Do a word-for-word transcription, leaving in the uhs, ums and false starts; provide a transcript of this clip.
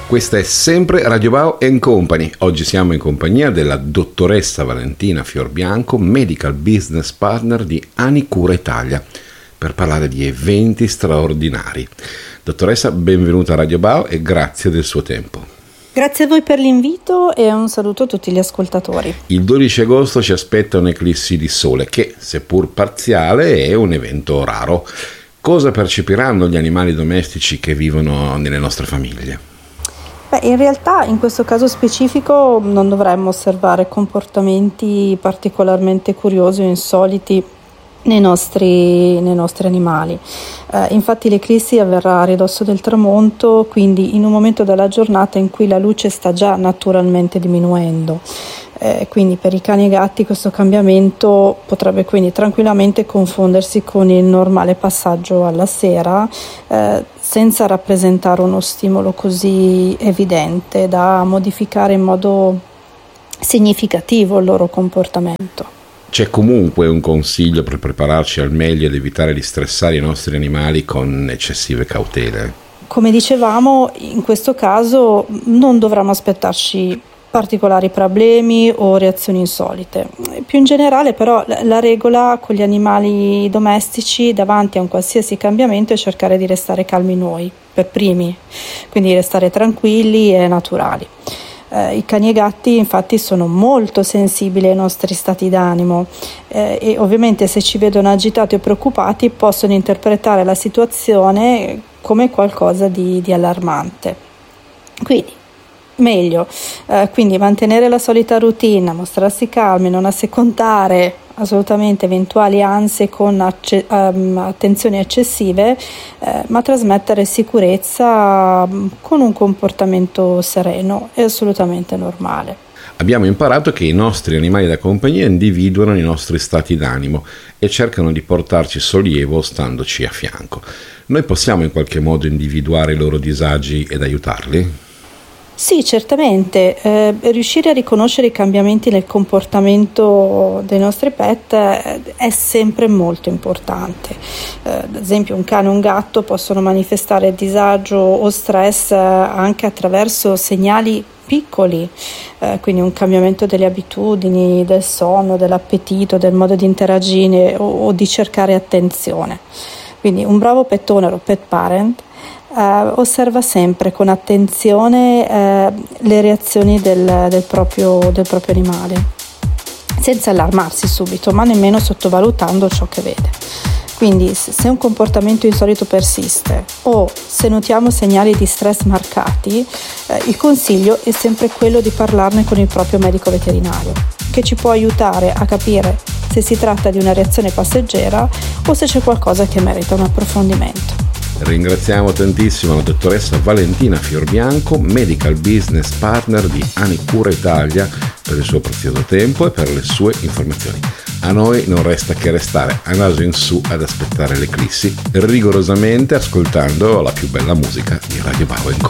Questa è sempre Radio Bao and Company. Oggi siamo in compagnia della dottoressa Valentina Fiorbianco, Medical Business Partner di Anicura Italia, per parlare di eventi straordinari. Dottoressa, benvenuta a Radio Bao e grazie del suo tempo. Grazie a voi per l'invito e un saluto a tutti gli ascoltatori. Il dodici agosto ci aspetta un'eclissi di sole che, seppur parziale, è un evento raro. Cosa percepiranno gli animali domestici che vivono nelle nostre famiglie? Beh, in realtà in questo caso specifico non dovremmo osservare comportamenti particolarmente curiosi o insoliti nei nostri, nei nostri animali. Eh, infatti l'eclissi avverrà a ridosso del tramonto, quindi in un momento della giornata in cui la luce sta già naturalmente diminuendo. Eh, quindi per i cani e gatti questo cambiamento potrebbe quindi tranquillamente confondersi con il normale passaggio alla sera, eh, senza rappresentare uno stimolo così evidente da modificare in modo significativo il loro comportamento. C'è comunque un consiglio per prepararci al meglio ed evitare di stressare i nostri animali con eccessive cautele? Come dicevamo, in questo caso non dovremmo aspettarci particolari problemi o reazioni insolite. Più in generale però la regola con gli animali domestici davanti a un qualsiasi cambiamento è cercare di restare calmi noi per primi, quindi restare tranquilli e naturali. Eh, I cani e i gatti infatti sono molto sensibili ai nostri stati d'animo eh, e ovviamente se ci vedono agitati o preoccupati possono interpretare la situazione come qualcosa di, di allarmante. Quindi meglio, eh, quindi mantenere la solita routine, mostrarsi calmi, non assecondare assolutamente eventuali ansie con acce- um, attenzioni eccessive, eh, ma trasmettere sicurezza um, con un comportamento sereno e assolutamente normale. Abbiamo imparato che i nostri animali da compagnia individuano i nostri stati d'animo e cercano di portarci sollievo standoci a fianco. Noi possiamo in qualche modo individuare i loro disagi ed aiutarli? Sì, certamente. Eh, riuscire a riconoscere i cambiamenti nel comportamento dei nostri pet eh, è sempre molto importante. Eh, ad esempio un cane o un gatto possono manifestare disagio o stress eh, anche attraverso segnali piccoli, eh, quindi un cambiamento delle abitudini, del sonno, dell'appetito, del modo di interagire o, o di cercare attenzione. Quindi un bravo pet owner o pet parent Uh, osserva sempre con attenzione uh, le reazioni del, del, proprio, del proprio animale, senza allarmarsi subito, ma nemmeno sottovalutando ciò che vede. Quindi se un comportamento insolito persiste o se notiamo segnali di stress marcati, eh, il consiglio è sempre quello di parlarne con il proprio medico veterinario, che ci può aiutare a capire se si tratta di una reazione passeggera o se c'è qualcosa che merita un approfondimento. Ringraziamo tantissimo la dottoressa Valentina Fiorbianco, Medical Business Partner di Anicura Italia, per il suo prezioso tempo e per le sue informazioni. A noi non resta che restare a naso in su ad aspettare l'eclissi, rigorosamente ascoltando la più bella musica di Radio Bao and Co.